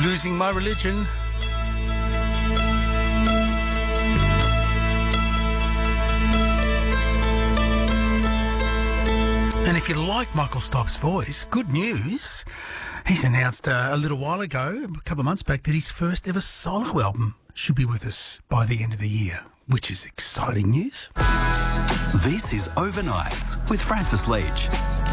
Losing My Religion. And if you like Michael Stipe's voice, good news. He's announced a little while ago, a couple of months back, that his first ever solo album should be with us by the end of the year, which is exciting news. This is Overnights with Francis Leach.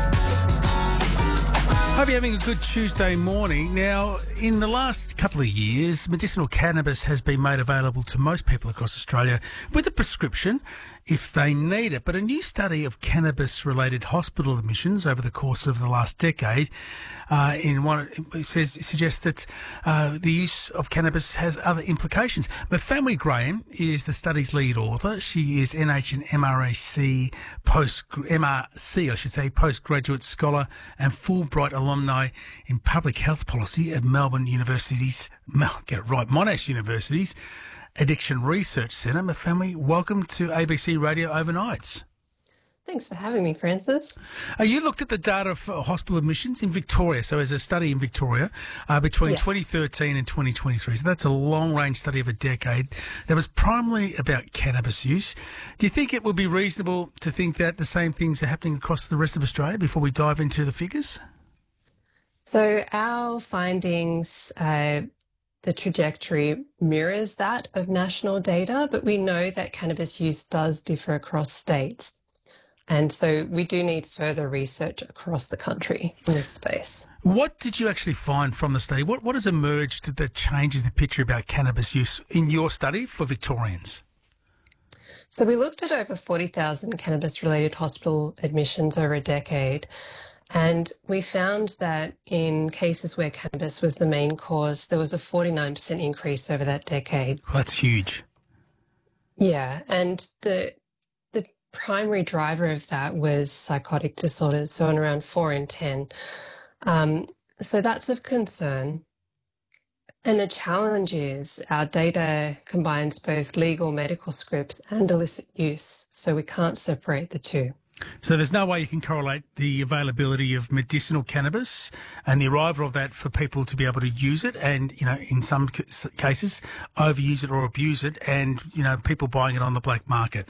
Hope you're having a good Tuesday morning. Now, in the last couple of years, medicinal cannabis has been made available to most people across Australia with a prescription if they need it. But a new study of cannabis-related hospital admissions over the course of the last decade suggests that the use of cannabis has other implications. Mafamwi Graham is the study's lead author. She is NH and MRC postgraduate scholar and Fulbright alumni in public health policy at Monash University's Addiction Research Centre. Mafamwi, welcome to ABC Radio Overnights. Thanks for having me, Francis. You looked at the data for hospital admissions in Victoria, so as a study in Victoria, between 2013 and 2023. So that's a long-range study of a decade that was primarily about cannabis use. Do you think it would be reasonable to think that the same things are happening across the rest of Australia before we dive into the figures? So our findings, the trajectory mirrors that of national data, but we know that cannabis use does differ across states. And so we do need further research across the country in this space. What did you actually find from the study? What has emerged that changes the picture about cannabis use in your study for Victorians? So we looked at over 40,000 cannabis-related hospital admissions over a decade. And we found that in cases where cannabis was the main cause, there was a 49% increase over that decade. Well, that's huge. Yeah, and the primary driver of that was psychotic disorders, so in around 4 in 10. So that's of concern. And the challenge is our data combines both legal medical scripts and illicit use, so we can't separate the two. So there's no way you can correlate the availability of medicinal cannabis and the arrival of that for people to be able to use it and, in some cases, overuse it or abuse it and, people buying it on the black market.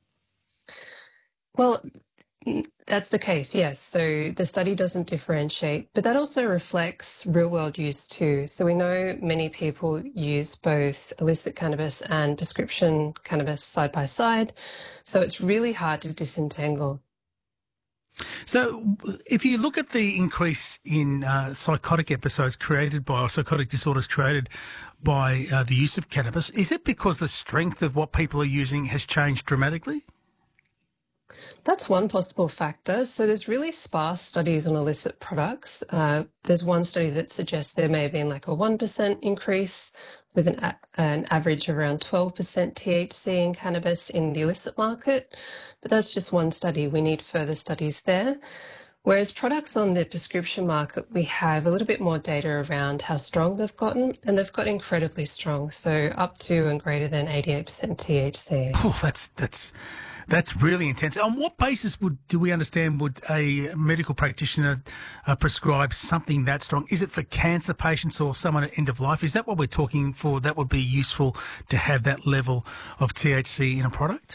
Well, that's the case, yes. So the study doesn't differentiate, but that also reflects real-world use too. So we know many people use both illicit cannabis and prescription cannabis side by side. So it's really hard to disentangle. So if you look at the increase in psychotic disorders created by the use of cannabis, is it because the strength of what people are using has changed dramatically? That's one possible factor. So there's really sparse studies on illicit products. There's one study that suggests there may have been like a 1% increase with an average of around 12% THC in cannabis in the illicit market. But that's just one study. We need further studies there. Whereas products on the prescription market, we have a little bit more data around how strong they've gotten, and they've got incredibly strong. So up to and greater than 88% THC. Oh, that's really intense. On what basis do we understand would a medical practitioner prescribe something that strong? Is it for cancer patients or someone at end of life? Is that what we're talking for? That would be useful to have that level of THC in a product?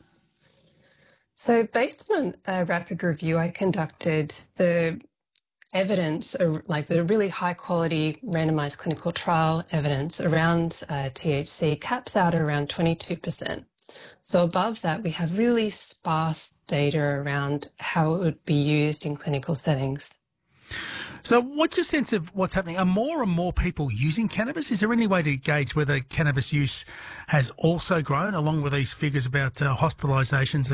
So based on a rapid review I conducted, the evidence, like the really high quality randomized clinical trial evidence around THC caps out at around 22%. So above that, we have really sparse data around how it would be used in clinical settings. So what's your sense of what's happening? Are more and more people using cannabis? Is there any way to gauge whether cannabis use has also grown along with these figures about hospitalisations